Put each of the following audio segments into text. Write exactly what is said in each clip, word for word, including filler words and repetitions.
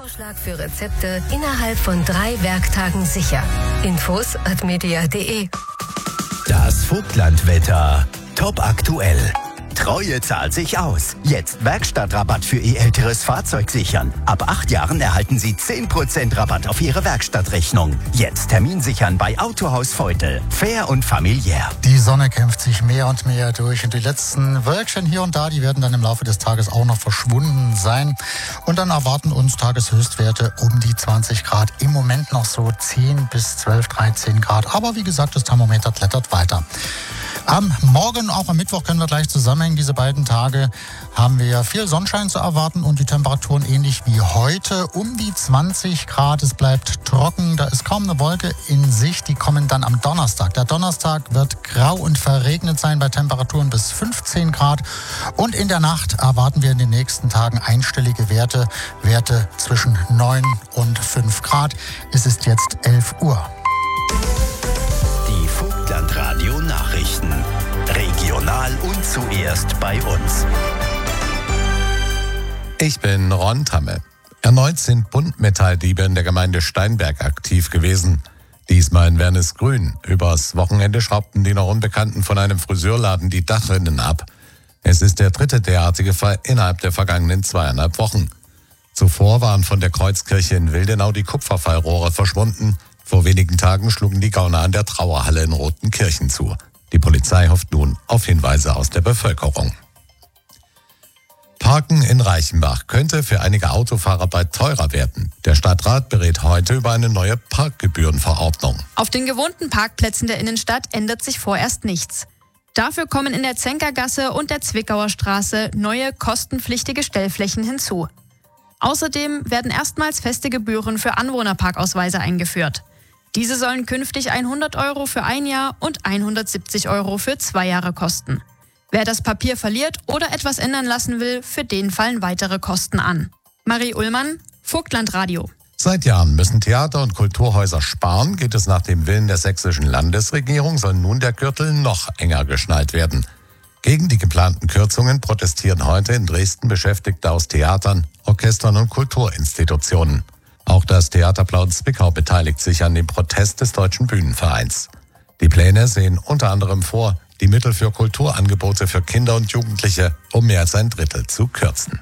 Vorschlag für Rezepte innerhalb von drei Werktagen sicher. Infos at media punkt de. Das Vogtlandwetter. Top aktuell. Treue zahlt sich aus. Jetzt Werkstattrabatt für Ihr älteres Fahrzeug sichern. Ab acht Jahren erhalten Sie zehn Prozent Rabatt auf Ihre Werkstattrechnung. Jetzt Termin sichern bei Autohaus Feudel. Fair und familiär. Die Sonne kämpft sich mehr und mehr durch und die letzten Wölkchen hier und da, die werden dann im Laufe des Tages auch noch verschwunden sein. Und dann erwarten uns Tageshöchstwerte um die zwanzig Grad. Im Moment noch so zehn bis zwölf, dreizehn Grad. Aber wie gesagt, das Thermometer klettert weiter. Am Morgen, auch am Mittwoch können wir gleich zusammenhängen. Diese beiden Tage haben wir viel Sonnenschein zu erwarten und die Temperaturen ähnlich wie heute um die zwanzig Grad. Es bleibt trocken, da ist kaum eine Wolke in Sicht. Die kommen dann am Donnerstag. Der Donnerstag wird grau und verregnet sein bei Temperaturen bis fünfzehn Grad. Und in der Nacht erwarten wir in den nächsten Tagen einstellige Werte, Werte zwischen neun und fünf Grad. Es ist jetzt elf Uhr. Die Vogtlandradio Nachrichten. Regional und zuerst bei uns. Ich bin Ron Tamme. Erneut sind Buntmetalldiebe in der Gemeinde Steinberg aktiv gewesen. Diesmal in Wernesgrün. Übers Wochenende schraubten die noch Unbekannten von einem Friseurladen die Dachrinnen ab. Es ist der dritte derartige Fall innerhalb der vergangenen zweieinhalb Wochen. Zuvor waren von der Kreuzkirche in Wildenau die Kupferfallrohre verschwunden. Vor wenigen Tagen schlugen die Gauner an der Trauerhalle in Rotenkirchen zu. Die Polizei hofft nun auf Hinweise aus der Bevölkerung. Parken in Reichenbach könnte für einige Autofahrer bald teurer werden. Der Stadtrat berät heute über eine neue Parkgebührenverordnung. Auf den gewohnten Parkplätzen der Innenstadt ändert sich vorerst nichts. Dafür kommen in der Zenkergasse und der Zwickauer Straße neue kostenpflichtige Stellflächen hinzu. Außerdem werden erstmals feste Gebühren für Anwohnerparkausweise eingeführt. Diese sollen künftig hundert Euro für ein Jahr und hundertsiebzig Euro für zwei Jahre kosten. Wer das Papier verliert oder etwas ändern lassen will, für den fallen weitere Kosten an. Marie Ullmann, Vogtlandradio. Seit Jahren müssen Theater- und Kulturhäuser sparen. Geht es nach dem Willen der sächsischen Landesregierung, soll nun der Gürtel noch enger geschnallt werden. Gegen die geplanten Kürzungen protestieren heute in Dresden Beschäftigte aus Theatern, Orchestern und Kulturinstitutionen. Auch das Theaterblau in Zwickau beteiligt sich an dem Protest des Deutschen Bühnenvereins. Die Pläne sehen unter anderem vor, die Mittel für Kulturangebote für Kinder und Jugendliche um mehr als ein Drittel zu kürzen.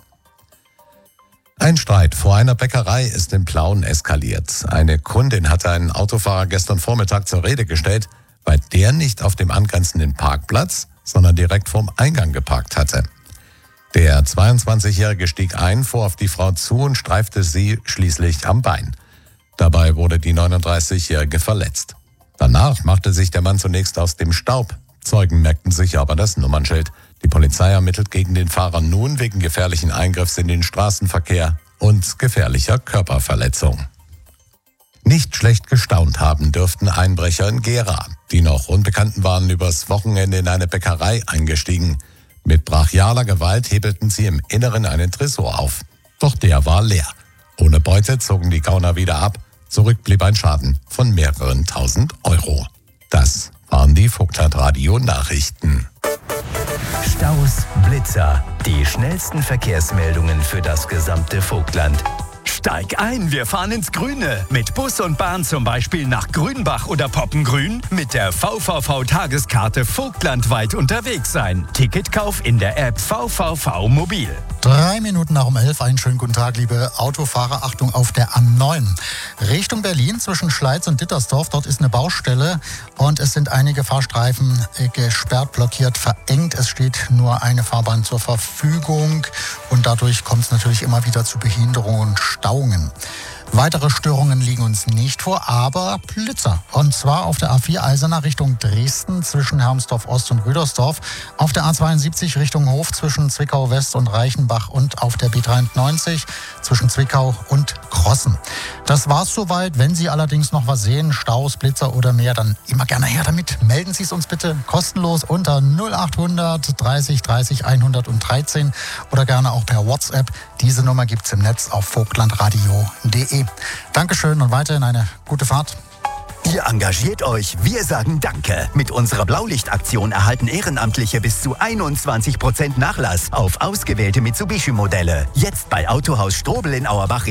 Ein Streit vor einer Bäckerei ist in Plauen eskaliert. Eine Kundin hatte einen Autofahrer gestern Vormittag zur Rede gestellt, weil der nicht auf dem angrenzenden Parkplatz, sondern direkt vorm Eingang geparkt hatte. Der zweiundzwanzigjährige stieg ein, fuhr auf die Frau zu und streifte sie schließlich am Bein. Dabei wurde die neununddreißigjährige verletzt. Danach machte sich der Mann zunächst aus dem Staub. Zeugen merkten sich aber das Nummernschild. Die Polizei ermittelt gegen den Fahrer nun wegen gefährlichen Eingriffs in den Straßenverkehr und gefährlicher Körperverletzung. Nicht schlecht gestaunt haben dürften Einbrecher in Gera. Die noch Unbekannten waren übers Wochenende in eine Bäckerei eingestiegen. Mit brachialer Gewalt hebelten sie im Inneren einen Tresor auf. Doch der war leer. Ohne Beute zogen die Gauner wieder ab. Zurück blieb ein Schaden von mehreren tausend Euro. Das waren die Vogtlandradio-Nachrichten. Staus, Blitzer. Die schnellsten Verkehrsmeldungen für das gesamte Vogtland. Steig ein, wir fahren ins Grüne. Mit Bus und Bahn zum Beispiel nach Grünbach oder Poppengrün. Mit der V V V-Tageskarte vogtlandweit unterwegs sein. Ticketkauf in der App V V V Mobil. Drei Minuten nach um elf. Einen schönen guten Tag, liebe Autofahrer. Achtung auf der A neun. Richtung Berlin zwischen Schleiz und Dittersdorf. Dort ist eine Baustelle und es sind einige Fahrstreifen gesperrt, blockiert, verengt. Es steht nur eine Fahrbahn zur Verfügung und dadurch kommt es natürlich immer wieder zu Behinderungen und Stauungen. Weitere Störungen liegen uns nicht vor, aber Blitzer. Und zwar auf der A vier Eisenach Richtung Dresden zwischen Hermsdorf Ost und Rüdersdorf. Auf der A zweiundsiebzig Richtung Hof zwischen Zwickau West und Reichenbach und auf der B dreiundneunzig zwischen Zwickau und Krossen. Das war's soweit. Wenn Sie allerdings noch was sehen, Staus, Blitzer oder mehr, dann immer gerne her damit. Melden Sie es uns bitte kostenlos unter null achthundert dreißig dreißig hundertdreizehn oder gerne auch per WhatsApp. Diese Nummer gibt's im Netz auf vogtlandradio punkt de. Dankeschön und weiterhin eine gute Fahrt. Ihr engagiert euch, wir sagen Danke. Mit unserer Blaulichtaktion erhalten Ehrenamtliche bis zu einundzwanzig Prozent Nachlass auf ausgewählte Mitsubishi-Modelle. Jetzt bei Autohaus Strobel in Auerbach